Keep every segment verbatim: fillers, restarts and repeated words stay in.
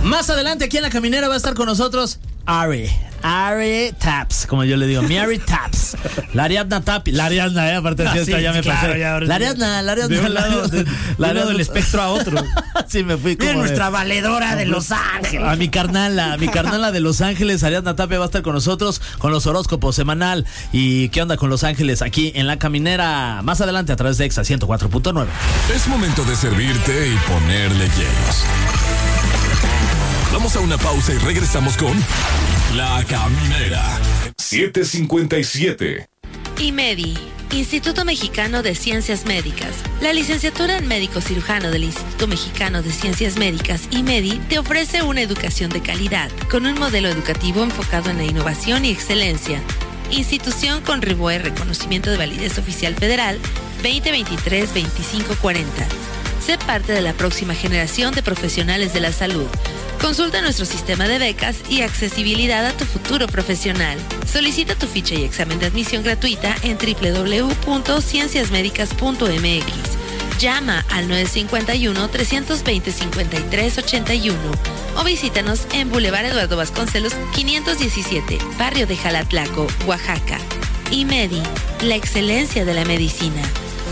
Más adelante aquí en La Caminera va a estar con nosotros Ari, Ari Taps, como yo le digo, mi Ari Taps, la Ariadna Tapi, la Ariadna, eh, aparte de Ah, esta sí, ya me claro, pasé, ya, la Ariadna, la Ariadna, de un lado, de, de la un lado del espectro a otro. Sí, me fui como Mira nuestra de, valedora de Los Ángeles. A mi carnala, a mi carnala de Los Ángeles, Ariadna Tapia va a estar con nosotros con los horóscopos semanal. ¿Y qué onda con Los Ángeles aquí en La Caminera? Más adelante a través de Exa ciento cuatro punto nueve. Es momento de servirte y ponerle hielos. Vamos a una pausa y regresamos con La Caminera. siete cincuenta y siete. IMEDI, Instituto Mexicano de Ciencias Médicas. La licenciatura en médico cirujano del Instituto Mexicano de Ciencias Médicas, IMEDI, te ofrece una educación de calidad, con un modelo educativo enfocado en la innovación y excelencia. Institución con R I B O E, reconocimiento de validez oficial federal veinte veintitrés veinticinco cuarenta. Sé parte de la próxima generación de profesionales de la salud. Consulta nuestro sistema de becas y accesibilidad a tu futuro profesional. Solicita tu ficha y examen de admisión gratuita en doble u doble u doble u punto ciencias médicas punto m x. Llama al nueve cinco uno, tres dos cero, cinco tres ocho uno o visítanos en Boulevard Eduardo Vasconcelos quinientos diecisiete, Barrio de Jalatlaco, Oaxaca. IMEDI, la excelencia de la medicina.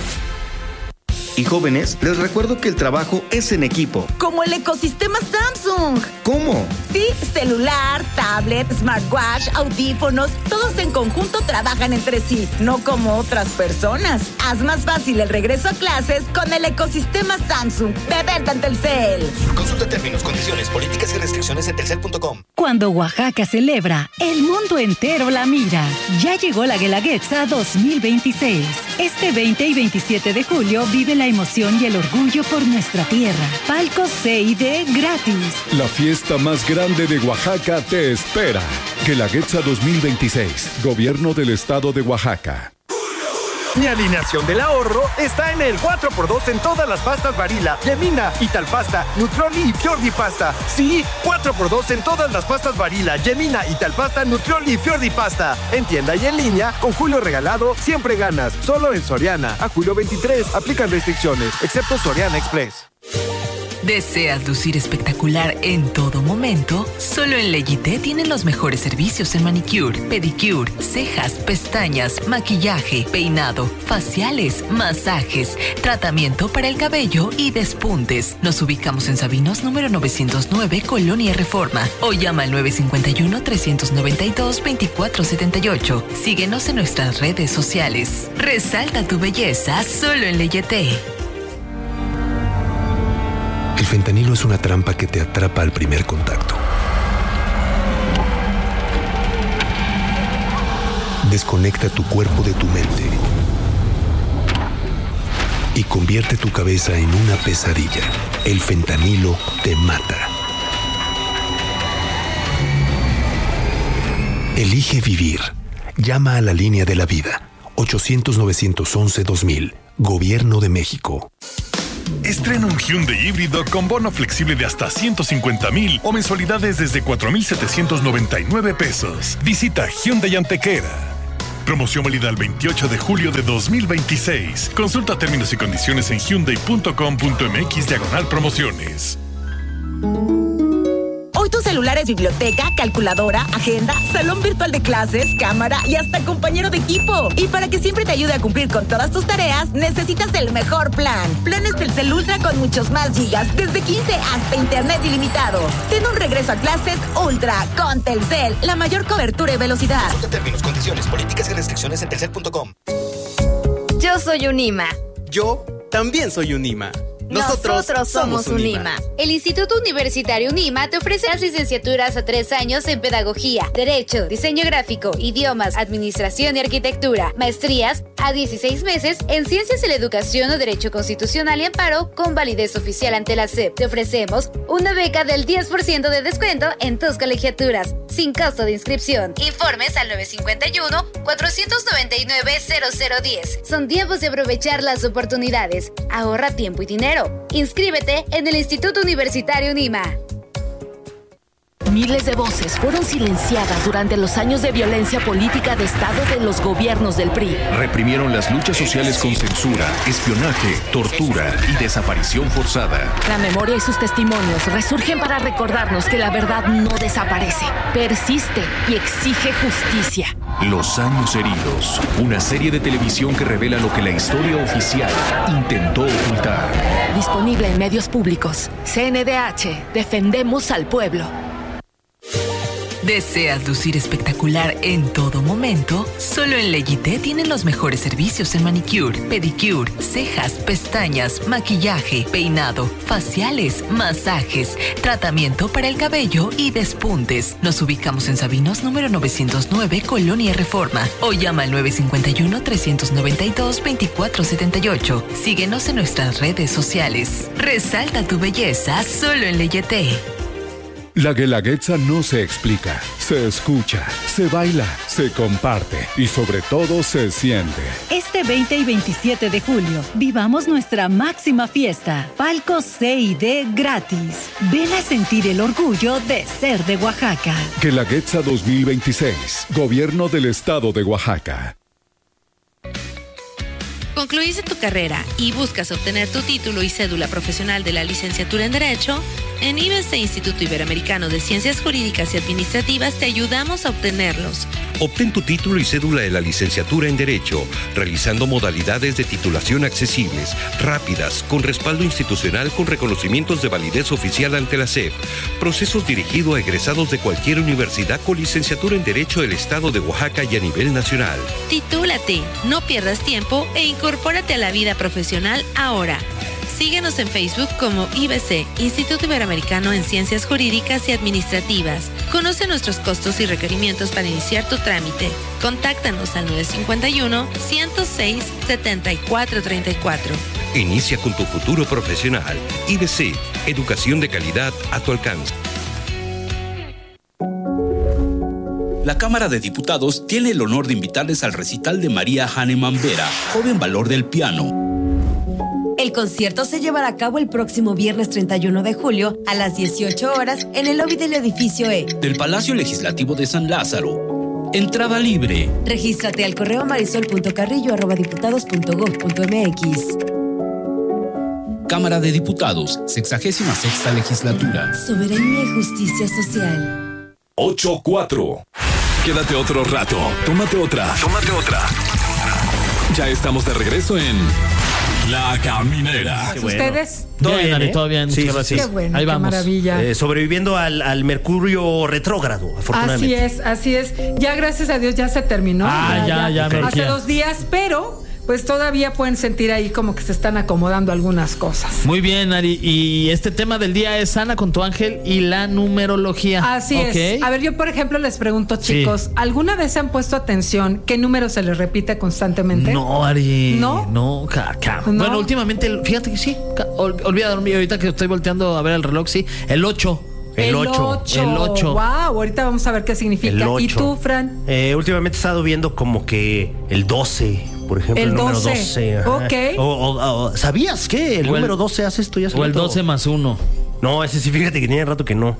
Y jóvenes, les recuerdo que el trabajo es en equipo. Como el ecosistema Samsung. ¿Cómo? Sí, celular, tablet, smartwatch, audífonos, todos en conjunto trabajan entre sí, no como otras personas. Haz más fácil el regreso a clases con el ecosistema Samsung de Delta en Telcel. Consulta términos, condiciones, políticas y restricciones en telcel punto com. Cuando Oaxaca celebra, el mundo entero la mira. Ya llegó la Guelaguetza dos mil veintiséis. Este veinte y veintisiete de julio vive la emoción y el orgullo por nuestra tierra. Palcos C y D gratis. La fiesta más grande de Oaxaca te espera. Guelaguetza dos mil veintiséis. Gobierno del Estado de Oaxaca. Mi alineación del ahorro está en el cuatro por dos en todas las pastas Barilla, Yemina, Italpasta, Nutrioli y Fiordi Pasta. Sí, cuatro por dos en todas las pastas Barilla, Yemina, Italpasta, Nutrioli y Fiordi Pasta. En tienda y en línea, con Julio Regalado, siempre ganas. Solo en Soriana. A julio veintitrés, aplican restricciones, excepto Soriana Express. ¿Deseas lucir espectacular en todo momento? Solo en Leyité tienen los mejores servicios en manicure, pedicure, cejas, pestañas, maquillaje, peinado, faciales, masajes, tratamiento para el cabello y despuntes. Nos ubicamos en Sabinos número novecientos nueve, Colonia Reforma. O llama al nueve cinco uno, tres nueve dos, dos cuatro siete ocho. Síguenos en nuestras redes sociales. Resalta tu belleza solo en Leyité. El fentanilo es una trampa que te atrapa al primer contacto. Desconecta tu cuerpo de tu mente y convierte tu cabeza en una pesadilla. El fentanilo te mata. Elige vivir. Llama a la línea de la vida. ochocientos, novecientos once, dos mil. Gobierno de México. Estrena un Hyundai híbrido con bono flexible de hasta ciento cincuenta mil o mensualidades desde cuatro mil setecientos noventa y nueve pesos. Visita Hyundai Antequera. Promoción válida el veintiocho de julio de dos mil veintiséis. Consulta términos y condiciones en hyundai punto com punto m x diagonal promociones. Hoy tu celular es biblioteca, calculadora, agenda, salón virtual de clases, cámara y hasta compañero de equipo. Y para que siempre te ayude a cumplir con todas tus tareas, necesitas el mejor plan. Planes Telcel Ultra con muchos más gigas, desde quince hasta internet ilimitado. Ten un regreso a clases Ultra con Telcel, la mayor cobertura y velocidad. Consulta términos, condiciones, políticas y restricciones en telcel punto com. Yo soy un I M A. Yo también soy un I M A. Nosotros, Nosotros somos, somos UNIMA. El Instituto Universitario UNIMA te ofrece las licenciaturas a tres años en Pedagogía, Derecho, Diseño Gráfico, Idiomas, Administración y Arquitectura. Maestrías a dieciséis meses en Ciencias de la Educación o Derecho Constitucional y Amparo con validez oficial ante la S E P. Te ofrecemos una beca del diez por ciento de descuento en tus colegiaturas, sin costo de inscripción. Informes al nueve cinco uno, cuatro nueve nueve, cero cero uno cero. Son tiempos de aprovechar las oportunidades. Ahorra tiempo y dinero. Inscríbete en el Instituto Universitario UNIMA. Miles de voces fueron silenciadas durante los años de violencia política de Estado de los gobiernos del P R I. Reprimieron las luchas sociales con censura, espionaje, tortura y desaparición forzada. La memoria y sus testimonios resurgen para recordarnos que la verdad no desaparece, persiste y exige justicia. Los años heridos, una serie de televisión que revela lo que la historia oficial intentó ocultar. Disponible en medios públicos. C N D H, defendemos al pueblo. ¿Deseas lucir espectacular en todo momento? Solo en Legité tienen los mejores servicios en manicure, pedicure, cejas, pestañas, maquillaje, peinado, faciales, masajes, tratamiento para el cabello y despuntes. Nos ubicamos en Sabinos número novecientos nueve, Colonia Reforma. O llama al nueve cinco uno, tres nueve dos, dos cuatro siete ocho. Síguenos en nuestras redes sociales. Resalta tu belleza solo en Legité. La Guelaguetza no se explica, se escucha, se baila, se comparte y sobre todo se siente. Este veinte y veintisiete de julio, vivamos nuestra máxima fiesta. Palco C y D gratis. Ven a sentir el orgullo de ser de Oaxaca. Guelaguetza dos mil veintiséis, Gobierno del Estado de Oaxaca. ¿Concluiste tu carrera y buscas obtener tu título y cédula profesional de la licenciatura en Derecho? En I B C, Instituto Iberoamericano de Ciencias Jurídicas y Administrativas, te ayudamos a obtenerlos. Obtén tu título y cédula de la licenciatura en Derecho, realizando modalidades de titulación accesibles, rápidas, con respaldo institucional con reconocimientos de validez oficial ante la S E P. Procesos dirigidos a egresados de cualquier universidad con licenciatura en Derecho del Estado de Oaxaca y a nivel nacional. Titúlate, no pierdas tiempo e incorpórate a la vida profesional ahora. Síguenos en Facebook como I B C, Instituto Iberoamericano en Ciencias Jurídicas y Administrativas. Conoce nuestros costos y requerimientos para iniciar tu trámite. Contáctanos al nueve cinco uno, ciento seis, setenta y cuatro treinta y cuatro. Inicia con tu futuro profesional. I B C, educación de calidad a tu alcance. La Cámara de Diputados tiene el honor de invitarles al recital de María Hahnemann Vera, joven valor del piano. El concierto se llevará a cabo el próximo viernes treinta y uno de julio a las dieciocho horas en el lobby del edificio E del Palacio Legislativo de San Lázaro. Entrada libre. Regístrate al correo marisol punto carrillo arroba diputados punto gob punto mx. Cámara de Diputados, sexagésima sexta legislatura. Soberanía y justicia social. ocho cuatro. Quédate otro rato. Tómate otra. Tómate otra. Ya estamos de regreso en La Caminera. ¿Ustedes? Todo bien, Ari, todo bien. Sí, Muchas gracias. Qué bueno, Ahí qué vamos. maravilla. Eh, sobreviviendo al, al Mercurio retrógrado, afortunadamente. Así es, así es. Ya gracias a Dios ya se terminó. Ah, ya, ya, Hace Merquía. dos días, pero pues todavía pueden sentir ahí como que se están acomodando algunas cosas. Muy bien, Ari. Y este tema del día es Sana con tu ángel y la numerología. Así ¿Okay? es. A ver, yo por ejemplo les pregunto, chicos, Sí. ¿alguna vez se han puesto atención qué número se les repite constantemente? No, Ari. ¿No? No, ca- ca- ¿No? Bueno, últimamente, fíjate que sí. ca- ol- Olvida dormir. Ahorita que estoy volteando a ver el reloj, sí. El ocho. El ocho. El ocho. Wow, ahorita vamos a ver qué significa. El ocho. ¿Y tú, Fran? Eh, últimamente he estado viendo como que el doce, por ejemplo, el, El número doce. doce. ajá. Ok. O, o- o- ¿sabías que el, O el- número doce hace esto? Ya hace O el rato? doce más uno. No, ese sí, fíjate que tiene rato que no.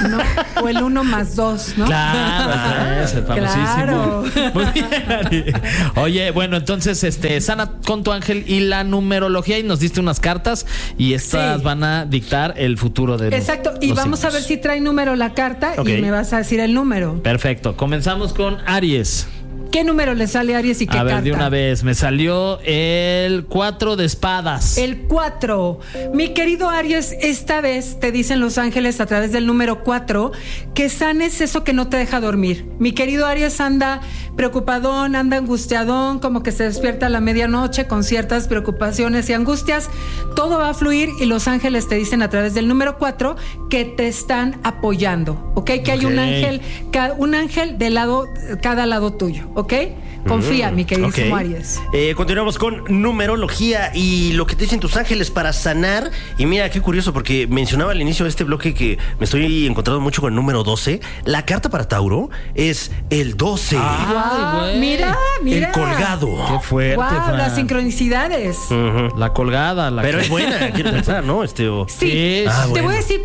O el uno más dos, ¿no? Claro, ese famosísimo. Claro. Muy bien, Ari. Oye, bueno, entonces, este, Sana con tu ángel y la numerología, y nos diste unas cartas y estas Sí. van a dictar el futuro de Exacto. Y los vamos a signos. ver si trae número la carta Ok. y me vas a decir el número. Perfecto. Comenzamos con Aries. ¿Qué número le sale a Aries y qué A ver, carta? de una vez. Me salió el cuatro de espadas. El cuatro. Mi querido Aries, esta vez te dicen los ángeles a través del número cuatro que sanes eso que no te deja dormir. Mi querido Aries anda preocupadón, anda angustiadón, como que se despierta a la medianoche con ciertas preocupaciones y angustias. Todo va a fluir y los ángeles te dicen a través del número cuatro que te están apoyando, ¿ok? Que hay un Ok. ángel, ca- un ángel de lado, cada lado tuyo, ¿ok? Confía, Mm, mi queridísimo ok. Aries. Eh, continuamos con numerología y lo que te dicen tus ángeles para sanar. Y mira, qué curioso, porque mencionaba al inicio de este bloque que me estoy encontrando mucho con el número doce. La carta para Tauro es el doce. Guau, mira, mira. El colgado. Qué fuerte, Wow, Fran. las sincronicidades. Ujú. La colgada. La Pero que- es buena, quiero pensar, ¿no? Este, o- Sí, Ah, te bueno. voy a decir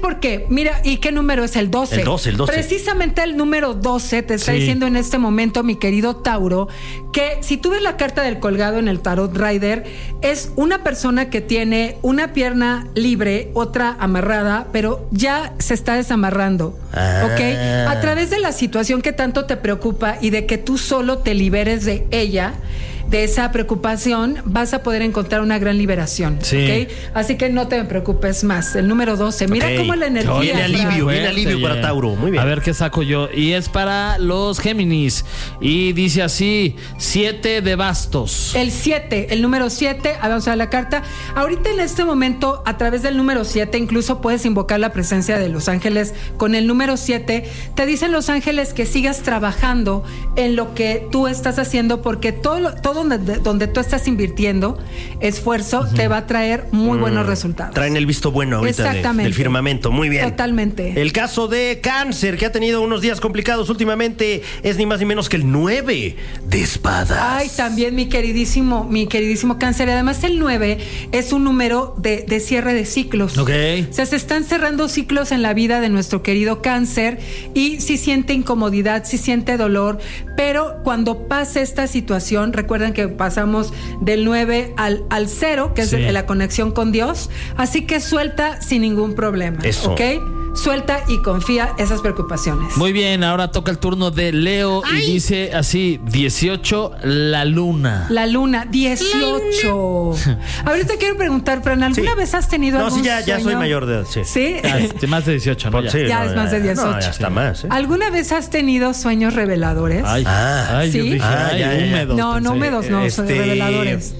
porque, mira, ¿y qué número es el doce? El doce, el doce. Precisamente el número doce te está sí. diciendo en este momento, mi querido Tauro, que si tú ves la carta del colgado en el Tarot Rider, es una persona que tiene una pierna libre, otra amarrada, pero ya se está desamarrando, ah. ¿ok? A través de la situación que tanto te preocupa y de que tú solo te liberes de ella, de esa preocupación, vas a poder encontrar una gran liberación. Sí. ¿Okay? Así que no te preocupes más. El número doce. Mira okay. cómo la energía. Viene alivio, viene alivio para Tauro. Muy bien. A ver qué saco yo. Y es para los Géminis. Y dice así: siete de bastos. El siete, el número siete. Vamos a ver la carta. Ahorita en este momento, a través del número siete, incluso puedes invocar la presencia de los ángeles con el número siete. Te dicen los ángeles que sigas trabajando en lo que tú estás haciendo, porque todo lo, todo Donde, donde tú estás invirtiendo esfuerzo, uh-huh. te va a traer muy mm. buenos resultados. Traen el visto bueno ahorita de, del firmamento. Muy bien. Totalmente. El caso de Cáncer, que ha tenido unos días complicados últimamente, es ni más ni menos que el nueve de espadas. Ay, también mi queridísimo, mi queridísimo Cáncer. Además, el nueve es un número de, de cierre de ciclos. Ok. O sea, se están cerrando ciclos en la vida de nuestro querido Cáncer y sí siente incomodidad, sí siente dolor, pero cuando pase esta situación, recuerden que pasamos del nueve al, al cero, que sí. es la conexión con Dios. Así que suelta sin ningún problema. Eso. ¿Ok? Suelta y confía esas preocupaciones. Muy bien, ahora toca el turno de Leo. Ay. Y dice así: dieciocho, la luna. La luna, dieciocho. Ahorita quiero preguntar, Fran, ¿alguna sí. vez has tenido no, algún sí, ya, ya sueño? soy mayor de edad, sí. ¿Sí? Ya, este, más de dieciocho, ¿no? Ya, sí, ya no, es ya, más de dieciocho. No, ya está más, ¿eh? ¿Alguna vez has tenido sueños reveladores? Ay, ah, ay, ¿sí? yo dije, ah, ay, ya, ya, húmedos. No, no húmedos, no, este... reveladores.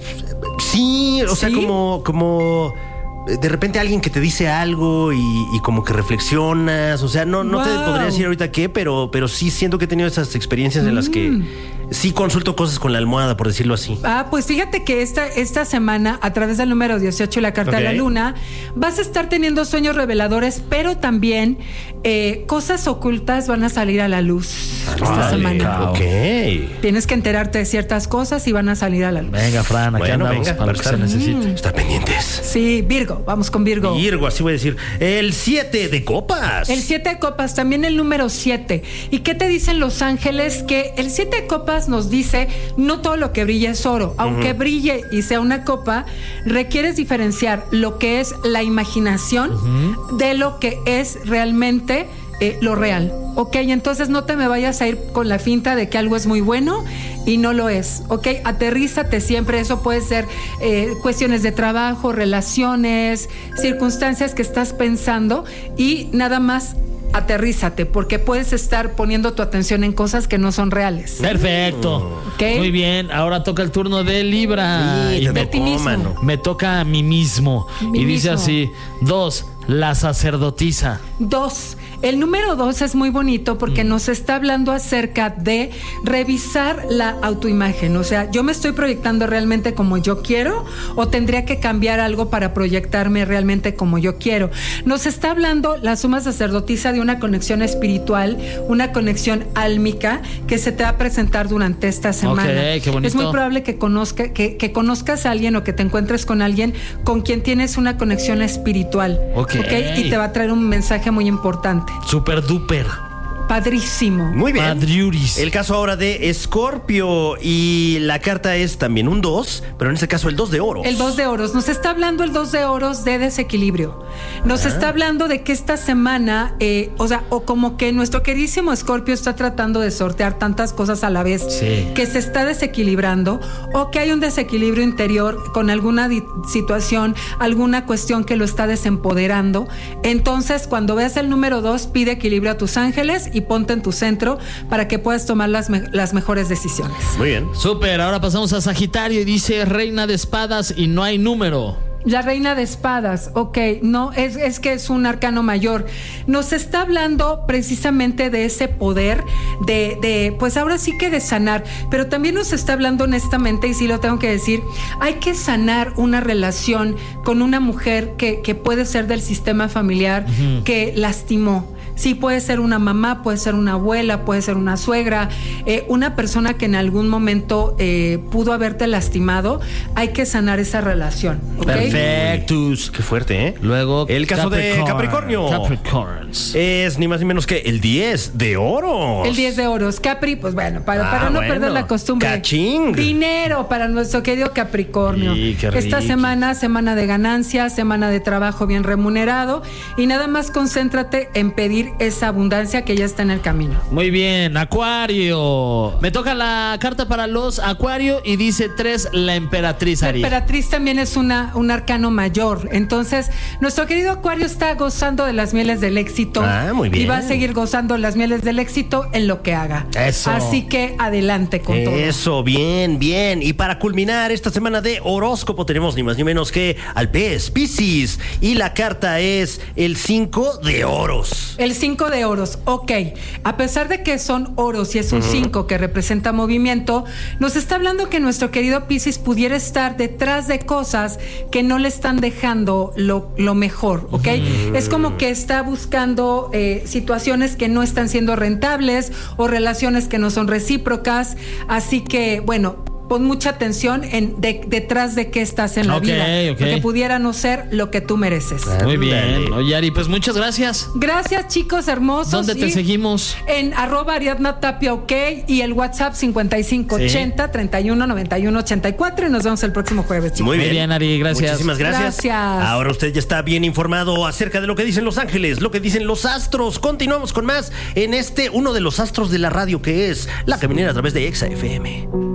Sí, o ¿Sí? sea, como... como... de repente alguien que te dice algo y, y como que reflexionas, o sea, no, no wow. te podría decir ahorita qué, pero, pero sí siento que he tenido esas experiencias mm. en las que sí consulto cosas con la almohada, por decirlo así. Ah, pues fíjate que esta, esta semana, a través del número dieciocho y la carta okay. de la luna, vas a estar teniendo sueños reveladores, pero también eh, cosas ocultas van a salir a la luz esta vale, semana. Ok. Tienes que enterarte de ciertas cosas y van a salir a la luz. Venga, Fran, aquí bueno, andamos venga, para lo que se necesite. Mm. Estar pendientes. Sí, Virgo, vamos con Virgo. Virgo, así voy a decir. El siete de copas. El siete de copas, también el número siete. ¿Y qué te dicen los ángeles? Que el siete de copas nos dice, no todo lo que brilla es oro. Aunque uh-huh. brille y sea una copa, requieres diferenciar lo que es la imaginación uh-huh. de lo que es realmente eh, lo real. Ok, entonces no te me vayas a ir con la finta de que algo es muy bueno y no lo es. Ok, aterrízate siempre. Eso puede ser eh, cuestiones de trabajo, relaciones, circunstancias que estás pensando y nada más aterrízate, porque puedes estar poniendo tu atención en cosas que no son reales. Perfecto. ¿Okay? Muy bien, ahora toca el turno de Libra. Sí, y me, ti mismo. me toca a mí mismo. Mí y dice mismo. así: dos, la sacerdotisa. Dos. El número dos es muy bonito porque mm. nos está hablando acerca de revisar la autoimagen. O sea, ¿yo me estoy proyectando realmente como yo quiero o tendría que cambiar algo para proyectarme realmente como yo quiero? Nos está hablando la suma sacerdotisa de una conexión espiritual, una conexión álmica que se te va a presentar durante esta semana. Okay, qué bonito. Es muy probable que, conozca, que, que conozcas a alguien o que te encuentres con alguien con quien tienes una conexión espiritual. Okay. Okay, y te va a traer un mensaje muy importante. Super duper. Padrísimo. Muy bien. Padriuris. El caso ahora de Escorpio y la carta es también un dos, pero en este caso el dos de oros. El dos de oros. Nos está hablando el dos de oros de desequilibrio. Nos ah. está hablando de que esta semana, eh, o sea, o como que nuestro queridísimo Escorpio está tratando de sortear tantas cosas a la vez, sí. que se está desequilibrando o que hay un desequilibrio interior con alguna di- situación, alguna cuestión que lo está desempoderando. Entonces, cuando veas el número dos, pide equilibrio a tus ángeles y ponte en tu centro para que puedas tomar las, me- las mejores decisiones. Muy bien. Súper, ahora pasamos a Sagitario y dice reina de espadas y no hay número. La reina de espadas, ok, no, es, es que es un arcano mayor. Nos está hablando precisamente de ese poder de, de, pues ahora sí que de sanar, pero también nos está hablando honestamente, y sí lo tengo que decir, hay que sanar una relación con una mujer que, que puede ser del sistema familiar, uh-huh. que lastimó, Sí, puede ser una mamá, puede ser una abuela, puede ser una suegra, eh, una persona que en algún momento eh, pudo haberte lastimado. Hay que sanar esa relación. ¿Okay? Perfectus. Qué fuerte, ¿eh? Luego, el caso Capricorn, de Capricornio. Capricorns. Es ni más ni menos que el diez de oros. El diez de oros. Capri, pues bueno, para, Ah, para no bueno. perder la costumbre. Cachín. Dinero para nuestro querido Capricornio. Sí, qué Esta rico. semana, semana de ganancias, semana de trabajo bien remunerado. Y nada más concéntrate en pedir esa abundancia que ya está en el camino. Muy bien, Acuario. Me toca la carta para los Acuario y dice tres, la emperatriz, La Ari. emperatriz también es una, un arcano mayor. Entonces, nuestro querido Acuario está gozando de las mieles del éxito. Ah, muy bien. Y va a seguir gozando las mieles del éxito en lo que haga. Eso. Así que adelante con todo. Eso, bien, bien. Y para culminar esta semana de horóscopo tenemos ni más ni menos que al pez, Piscis. Y la carta es el cinco de oros. El cinco de oros, ok. A pesar de que son oros y es un cinco que representa movimiento, nos está hablando que nuestro querido Piscis pudiera estar detrás de cosas que no le están dejando lo, lo mejor, ok. Es como que está buscando eh, situaciones que no están siendo rentables o relaciones que no son recíprocas. Así que, bueno, pon mucha atención en de, detrás de qué estás en la Ok, vida. ok. Porque pudiera no ser lo que tú mereces. Muy bien. Oye, Ari, pues muchas gracias. Gracias, chicos hermosos. ¿Dónde te Y seguimos? En arroba Ariadna Tapia OK y el WhatsApp cincuenta y cinco ochenta treinta y uno noventa y uno ochenta y cuatro y nos vemos el próximo jueves, chicos. Muy bien. Muy bien, Ari, gracias. Muchísimas gracias. Gracias. Ahora usted ya está bien informado acerca de lo que dicen los ángeles, lo que dicen los astros. Continuamos con más en este, uno de los astros de la radio que es La Caminera a través de Exa F M.